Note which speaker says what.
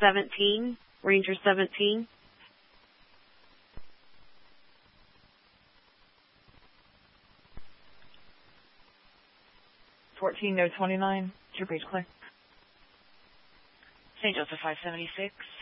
Speaker 1: 17, Ranger 17.
Speaker 2: 14, no 29. Is your page clear?
Speaker 3: St. Joseph 576.